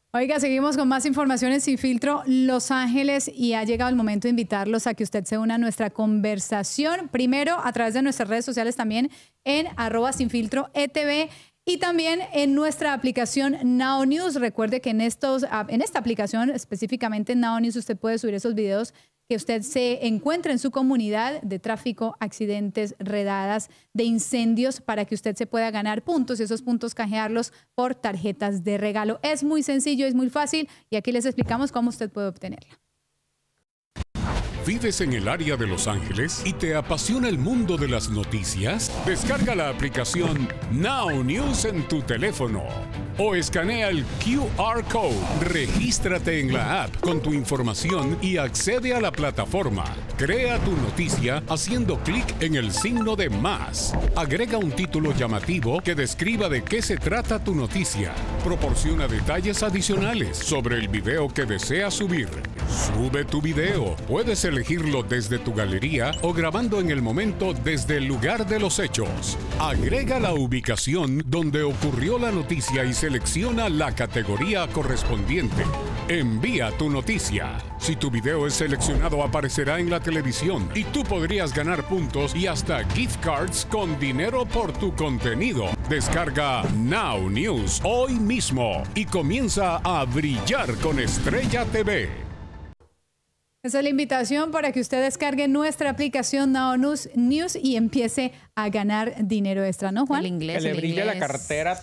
Oiga, seguimos con más información en Sin Filtro Los Ángeles y ha llegado el momento de invitarlos a que usted se una a nuestra conversación. Primero, a través de nuestras redes sociales también en @sinfiltroetv y también en nuestra aplicación Now News. Recuerde que en esta aplicación, específicamente en Now News, usted puede subir esos videos que usted se encuentra en su comunidad de tráfico, accidentes, redadas, de incendios, para que usted se pueda ganar puntos y esos puntos canjearlos por tarjetas de regalo. Es muy sencillo, es muy fácil y aquí les explicamos cómo usted puede obtenerla. ¿Vives en el área de Los Ángeles y te apasiona el mundo de las noticias? Descarga la aplicación Now News en tu teléfono o escanea el QR Code. Regístrate en la app con tu información y accede a la plataforma. Crea tu noticia haciendo clic en el signo de más. Agrega un título llamativo que describa de qué se trata tu noticia. Proporciona detalles adicionales sobre el video que deseas subir. Sube tu video. Puedes elegirlo desde tu galería o grabando en el momento desde el lugar de los hechos. Agrega la ubicación donde ocurrió la noticia y selecciona la categoría correspondiente. Envía tu noticia. Si tu video es seleccionado, aparecerá en la televisión y tú podrías ganar puntos y hasta gift cards con dinero por tu contenido. Descarga Now News hoy mismo y comienza a brillar con Estrella TV. Esa es la invitación para que usted descargue nuestra aplicación Now News y empiece a ganar dinero extra, ¿no, Juan? El inglés, Que le brille la cartera